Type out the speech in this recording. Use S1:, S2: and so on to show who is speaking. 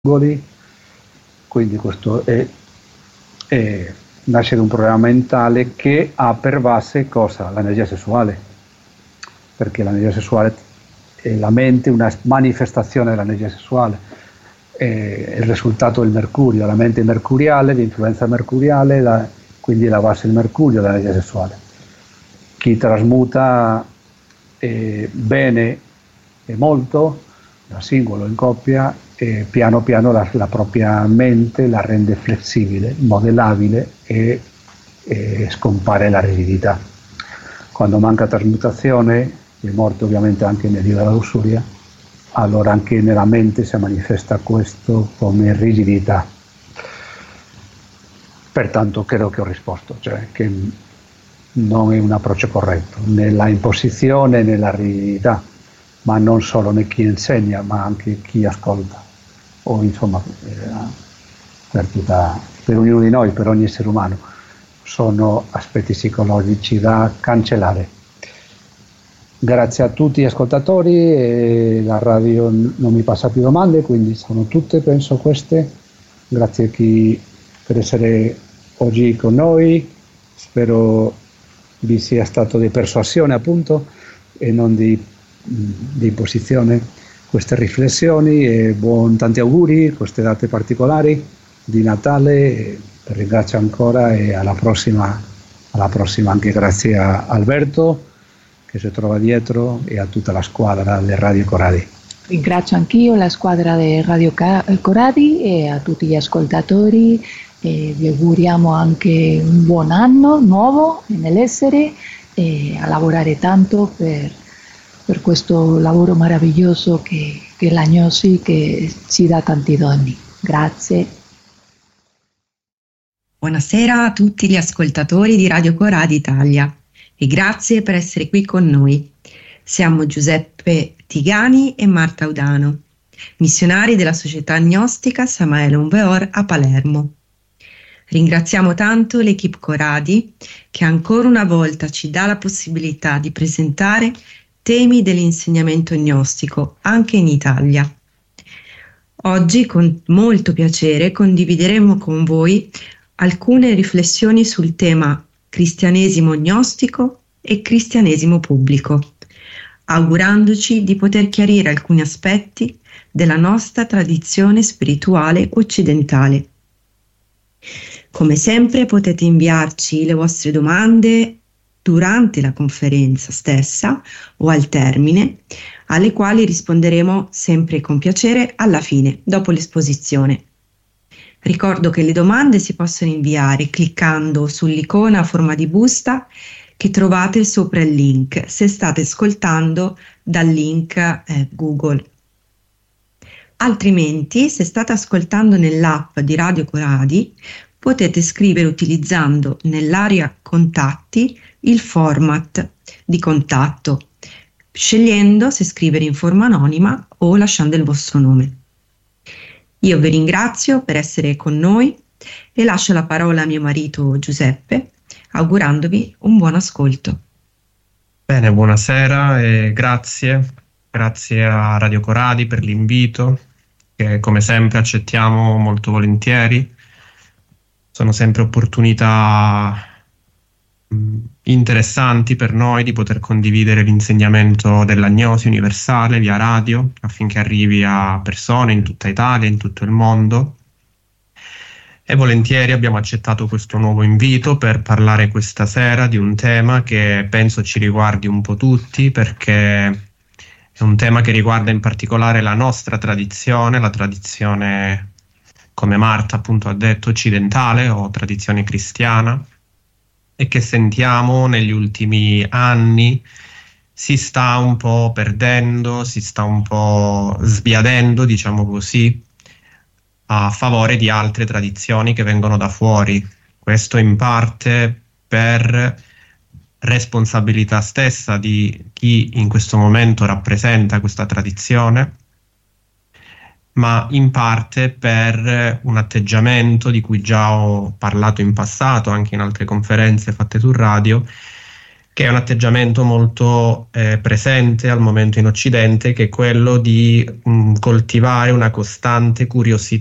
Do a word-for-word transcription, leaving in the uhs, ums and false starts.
S1: singoli, quindi questo è, è nasce da un problema mentale che ha per base cosa? L'energia sessuale, perché l'energia sessuale è la mente, una manifestazione dell'energia sessuale, è il risultato del mercurio, la mente è mercuriale, l'influenza mercuriale, la, quindi la base del mercurio dell'energia sessuale. Chi trasmuta eh, bene e molto, da singolo, in coppia, e piano piano la, la propria mente la rende flessibile, modellabile e, e scompare la rigidità. Quando manca trasmutazione, è morto ovviamente anche nel dio della lussuria, allora anche nella mente si manifesta questo come rigidità. Pertanto credo che ho risposto, cioè che non è un approccio corretto nella imposizione, nella rigidità, ma non solo né chi insegna, ma anche chi ascolta, o insomma per, tutta, per ognuno di noi, per ogni essere umano. Sono aspetti psicologici da cancellare. Grazie a tutti gli ascoltatori, e la radio non mi passa più domande, quindi sono tutte, penso, queste. Grazie a chi per essere oggi con noi, spero vi sia stato di persuasione appunto e non di di imposizione queste riflessioni, e buon tanti auguri queste date particolari di Natale, e vi ringrazio ancora e alla prossima, alla prossima anche grazie a Alberto che si trova dietro e a tutta la squadra di Radio Coradi.
S2: Ringrazio anch'io la squadra di Radio Coradi e a tutti gli ascoltatori, e vi auguriamo anche un buon anno nuovo nell'essere e a lavorare tanto per per questo lavoro meraviglioso che, che è l'agnosi, che ci dà tanti doni. Grazie.
S3: Buonasera a tutti gli ascoltatori di Radio Coradi Italia e grazie per essere qui con noi. Siamo Giuseppe Tigani e Marta Udano, missionari della Società Agnostica Samael Aun Weor a Palermo. Ringraziamo tanto l'equipe Coradi che ancora una volta ci dà la possibilità di presentare temi dell'insegnamento gnostico anche in Italia. Oggi con molto piacere condivideremo con voi alcune riflessioni sul tema cristianesimo gnostico e cristianesimo pubblico, augurandoci di poter chiarire alcuni aspetti della nostra tradizione spirituale occidentale. Come sempre potete inviarci le vostre domande durante la conferenza stessa o al termine, alle quali risponderemo sempre con piacere alla fine, dopo l'esposizione. Ricordo che le domande si possono inviare cliccando sull'icona a forma di busta che trovate sopra il link, se state ascoltando dal link eh, Google. Altrimenti, se state ascoltando nell'app di Radio Coradi, potete scrivere utilizzando nell'area contatti il format di contatto, scegliendo se scrivere in forma anonima o lasciando il vostro nome. Io vi ringrazio per essere con noi e lascio la parola a mio marito Giuseppe, augurandovi un buon ascolto.
S4: Bene, buonasera e grazie, grazie a Radio Coradi per l'invito, che come sempre accettiamo molto volentieri. Sono sempre opportunità interessanti per noi di poter condividere l'insegnamento dell'agnosi universale via radio, affinché arrivi a persone in tutta Italia, in tutto il mondo. E volentieri abbiamo accettato questo nuovo invito per parlare questa sera di un tema che penso ci riguardi un po' tutti, perché è un tema che riguarda in particolare la nostra tradizione, la tradizione, come Marta appunto ha detto, occidentale o tradizione cristiana, e che sentiamo negli ultimi anni si sta un po' perdendo, si sta un po' sbiadendo, diciamo così, a favore di altre tradizioni che vengono da fuori. Questo in parte per responsabilità stessa di chi in questo momento rappresenta questa tradizione, ma in parte per un atteggiamento di cui già ho parlato in passato, anche in altre conferenze fatte su radio, che è un atteggiamento molto eh, presente al momento in Occidente, che è quello di mh, coltivare una costante curiosità